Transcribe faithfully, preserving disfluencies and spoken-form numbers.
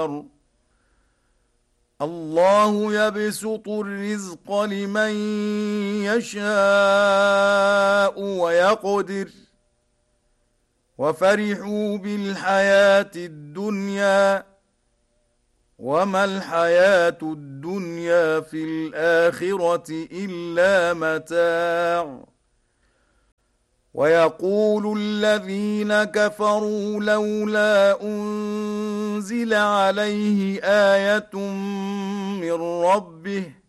البشر الله يبسط الرزق لمن يشاء ويقدر وفرحوا بالحياة الدنيا وما الحياة الدنيا في الآخرة إلا متاع ويقول الذين كفروا لولا أنزل عليه آية من ربه